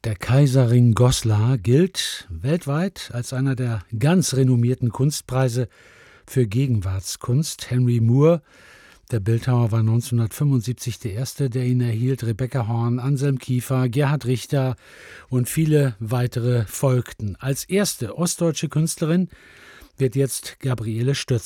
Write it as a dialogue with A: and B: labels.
A: Der Kaiserring Goslar gilt weltweit als einer der ganz renommierten Kunstpreise für Gegenwartskunst. Henry Moore, der Bildhauer, war 1975 der Erste, der ihn erhielt. Rebecca Horn, Anselm Kiefer, Gerhard Richter und viele weitere folgten. Als erste ostdeutsche Künstlerin wird jetzt Gabriele Stürzer